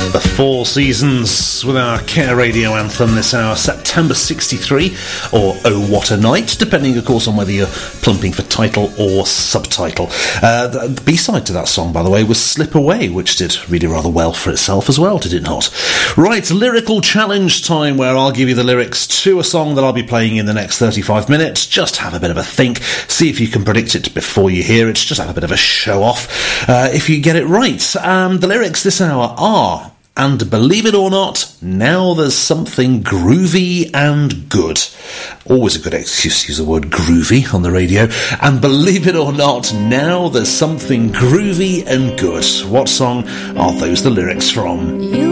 The Four Seasons with our Care Radio anthem this hour, September 63, or Oh What a Night, depending of course on whether you're plumping for title or subtitle. The B-side to that song, by the way, was Slip Away, which did really rather well for itself as well, did it not? Right, lyrical challenge time, where I'll give you the lyrics to a song that I'll be playing in the next 35 minutes. Just have a bit of a think, see if you can predict it before you hear it, just have a bit of a show off if you get it right. The lyrics this hour are: and believe it or not, now there's something groovy and good. Always a good excuse to use the word groovy on the radio. And believe it or not, now there's something groovy and good. What song are those the lyrics from?